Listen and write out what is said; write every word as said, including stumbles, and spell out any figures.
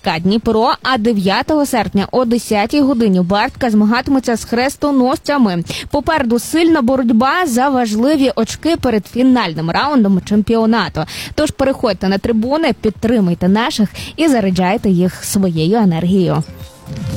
ЦСКА Дніпро, а дев'ятого серпня о десятій годині Бартка змагатиметься з хрестоносцями. Попереду сильна боротьба за важливі очки перед фінальним раундом чемпіонату. Тож переходьте на трибуни, підтримуйте наших і заряджайте їх своєю енергією.